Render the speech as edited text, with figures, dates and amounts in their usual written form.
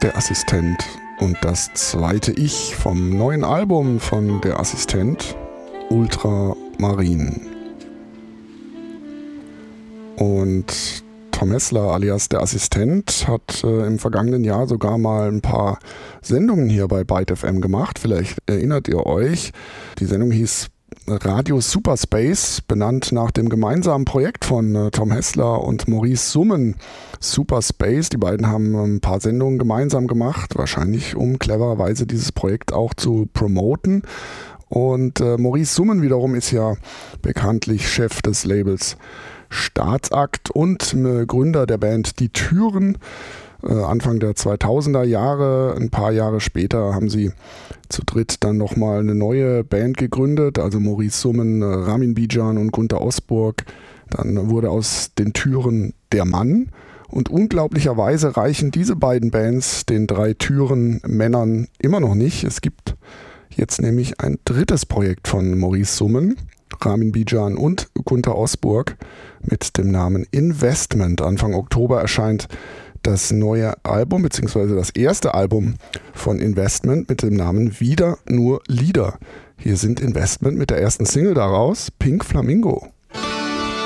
Der Assistent und das zweite Ich vom neuen Album von Der Assistent, Ultramarin. Und Tom Hessler alias Der Assistent hat im vergangenen Jahr sogar mal ein paar Sendungen hier bei Byte FM gemacht. Vielleicht erinnert ihr euch, die Sendung hieß Radio Superspace, benannt nach dem gemeinsamen Projekt von Tom Hessler und Maurice Summen. Superspace, die beiden haben ein paar Sendungen gemeinsam gemacht, wahrscheinlich um clevererweise dieses Projekt auch zu promoten. Und Maurice Summen wiederum ist ja bekanntlich Chef des Labels Staatsakt und Gründer der Band Die Türen. Anfang der 2000er Jahre, ein paar Jahre später, haben sie zu dritt dann nochmal eine neue Band gegründet, also Maurice Summen, Ramin Bijan und Gunter Osburg. Dann wurde aus den Türen der Mann und unglaublicherweise reichen diese beiden Bands den 3 Türen-Männern immer noch nicht. Es gibt jetzt nämlich ein drittes Projekt von Maurice Summen, Ramin Bijan und Gunter Osburg mit dem Namen Investment. Anfang Oktober erscheint das neue Album, beziehungsweise das erste Album von Investment mit dem Namen Wieder nur Lieder. Hier sind Investment mit der ersten Single daraus, Pink Flamingo.